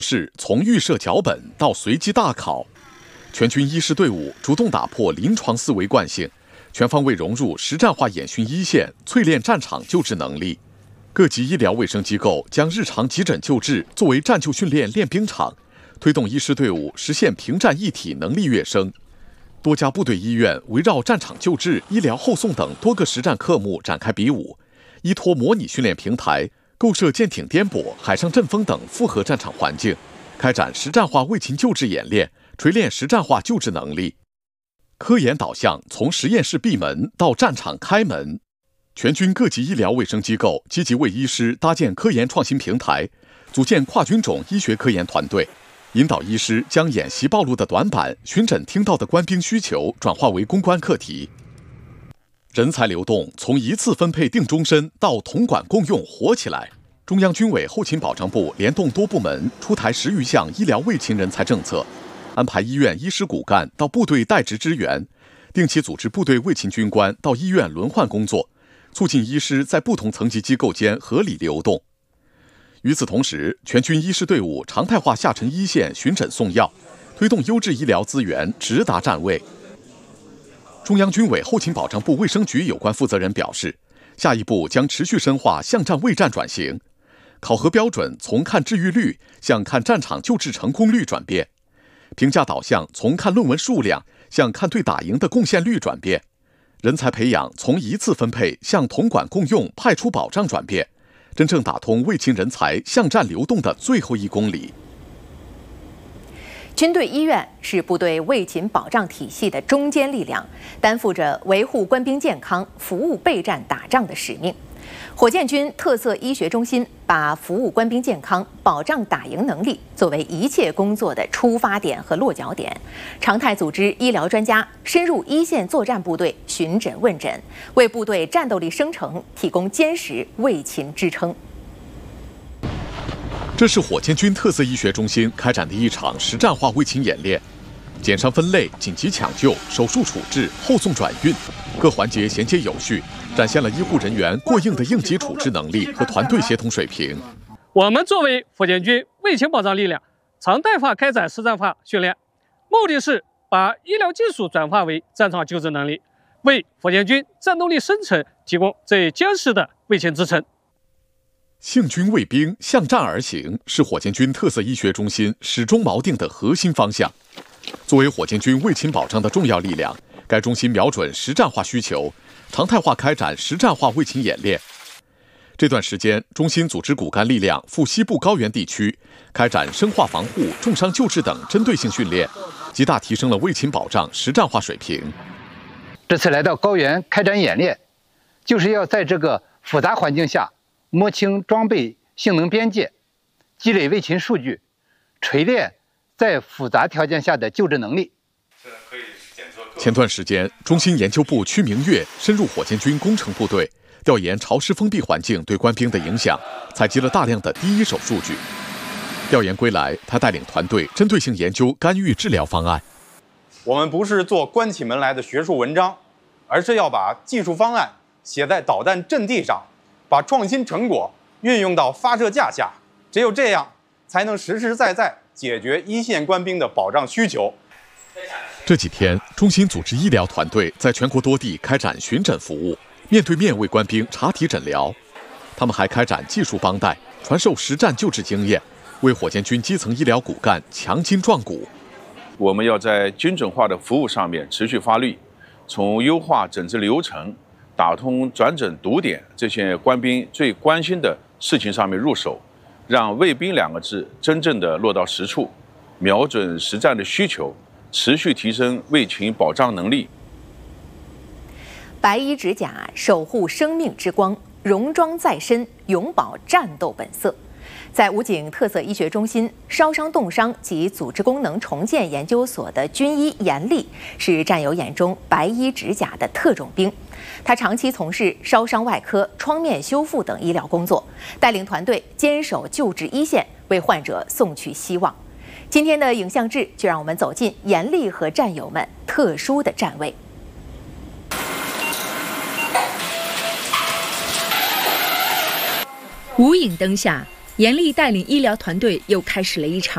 是从预设脚本到随机大考，全军医师队伍主动打破临床思维惯性，全方位融入实战化演训一线，淬炼战场救治能力。各级医疗卫生机构将日常急诊救治作为战救训练练兵场，推动医师队伍实现平战一体能力跃升。多家部队医院围绕战场救治、医疗后送等多个实战科目展开比武，依托模拟训练平台，构设舰艇颠簸、海上阵风等复合战场环境，开展实战化卫勤救治演练，锤炼实战化救治能力。科研导向从实验室闭门到战场开门，全军各级医疗卫生机构积极为医师搭建科研创新平台，组建跨军种医学科研团队，引导医师将演习暴露的短板、巡诊听到的官兵需求转化为攻关课题。人才流动从一次分配定终身到统管共用活起来。中央军委后勤保障部联动多部门出台10余项医疗卫勤人才政策，安排医院医师骨干到部队代职支援，定期组织部队卫勤军官到医院轮换工作，促进医师在不同层级机构间合理流动。与此同时，全军医师队伍常态化下沉一线巡诊送药，推动优质医疗资源直达站位。中央军委后勤保障部卫生局有关负责人表示，下一步将持续深化向战卫战转型，考核标准从看治愈率向看战场救治成功率转变，评价导向从看论文数量向看对打赢的贡献率转变，人才培养从一次分配向统管共用派出保障转变，真正打通卫勤人才向战流动的最后1公里。 军队医院是部队卫勤保障体系的中坚力量，担负着维护官兵健康、服务备战打仗的使命。火箭军特色医学中心把服务官兵健康、保障打赢能力作为一切工作的出发点和落脚点，常态组织医疗专家深入一线作战部队巡诊问诊，为部队战斗力生成提供坚实卫勤支撑。 这是火箭军特色医学中心开展的一场实战化卫勤演练，减伤分类、紧急抢救、手术处置、后送转运，各环节衔接有序，展现了医护人员过硬的应急处置能力和团队协同水平。 我们作为火箭军卫勤保障力量，常态化开展实战化训练，目的是把医疗技术转化为战场救治能力，为火箭军战斗力生成提供最坚实的卫勤支撑。 幸军卫兵向战而行是火箭军特色医学中心始终锚定的核心方向。作为火箭军卫勤保障的重要力量，该中心瞄准实战化需求，常态化开展实战化卫勤演练。这段时间，中心组织骨干力量赴西部高原地区，开展生化防护、重伤救治等针对性训练，极大提升了卫勤保障实战化水平。 这次来到高原开展演练，就是要在这个复杂环境下摸清装备性能边界，积累卫勤数据，锤炼在复杂条件下的救治能力。 前段时间，中心研究部曲明月深入火箭军工程部队，调研潮湿封闭环境对官兵的影响，采集了大量的第一手数据。调研归来，他带领团队针对性研究干预治疗方案。 我们不是做关起门来的学术文章，而是要把技术方案写在导弹阵地上，把创新成果运用到发射架下，只有这样，才能实实在在解决一线官兵的保障需求。 这几天，中心组织医疗团队在全国多地开展巡诊服务，面对面为官兵查体诊疗。他们还开展技术帮带，传授实战救治经验，为火箭军基层医疗骨干强筋壮骨。 我们要在精准化的服务上面持续发力，从优化诊治流程、打通转诊堵点这些官兵最关心的事情上面入手，让卫兵2个字真正的落到实处，瞄准实战的需求，持续提升卫勤保障能力。 白衣执甲，守护生命之光，戎装在身，永葆战斗本色。在武警特色医学中心烧伤冻伤及组织功能重建研究所的军医严厉，是战友眼中白衣执甲的特种兵。他长期从事烧伤外科、创面修复等医疗工作，带领团队坚守救治一线，为患者送去希望。今天的影像志就让我们走进严厉和战友们特殊的站位。 无影灯下，严厉带领医疗团队又开始了一场